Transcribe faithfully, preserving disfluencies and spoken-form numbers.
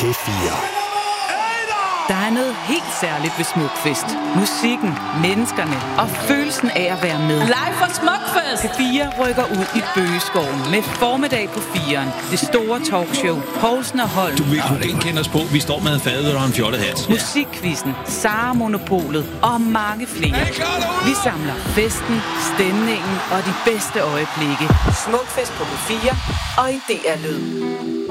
P fire. Der er noget helt særligt ved Smukfest. Musikken, menneskerne og følelsen af at være med. Live fra Smukfest! P fire rykker ud i Bøgeskoven med formiddag på firen. Det store talkshow, Poulsen og Holm. Du vil kunne kende os på. Vi står med fadet og en fjollet hat. Musikquizzen, Sara Monopolet og mange flere. Vi samler festen, stemningen og de bedste øjeblikke. Smukfest på P fire og i D R Lyd.